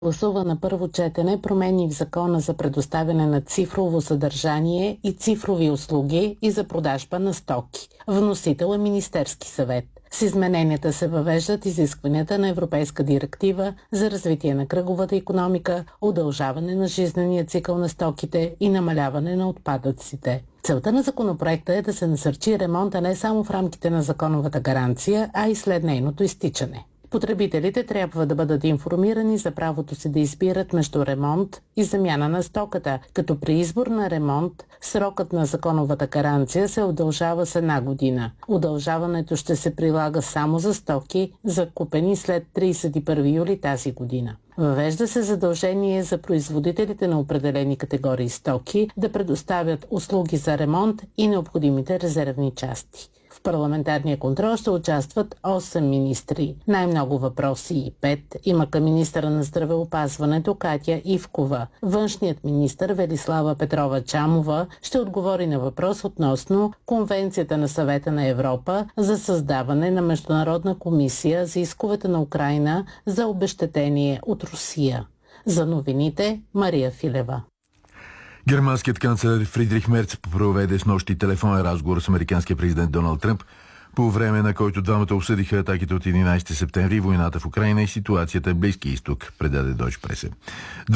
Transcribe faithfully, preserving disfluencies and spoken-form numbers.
гласува на първо четене промени в Закона за предоставяне на цифрово съдържание и цифрови услуги и за продажба на стоки. Вносител е Министерски съвет. С измененията се въвеждат изискванията на Европейска директива за развитие на кръговата икономика, удължаване на жизнения цикъл на стоките и намаляване на отпадъците. Целта на законопроекта е да се насърчи ремонта не само в рамките на законовата гаранция, а и след нейното изтичане. Потребителите трябва да бъдат информирани за правото си да избират между ремонт и замяна на стоката, като при избор на ремонт срокът на законовата гаранция се удължава с една година. Удължаването ще се прилага само за стоки, закупени след тридесет и първи юли тази година. Въвежда се задължение за производителите на определени категории стоки да предоставят услуги за ремонт и необходимите резервни части. В парламентарния контрол ще участват осем министри. Най-много въпроси и пет има към министъра на здравеопазването Катя Ивкова. Външният министър Велислава Петрова Чамова ще отговори на въпрос относно Конвенцията на Съвета на Европа за създаване на Международна комисия за исковете на Украйна за обезщетение от Русия. За новините Мария Филева. Германският канцлер Фридрих Мерц проведе с нощи телефонен разговор с американския президент Доналд Тръмп, по време на който двамата обсъдиха атаките от единадесети септември, войната в Украйна и ситуацията в Близкия изток, предаде Deutsche Presse.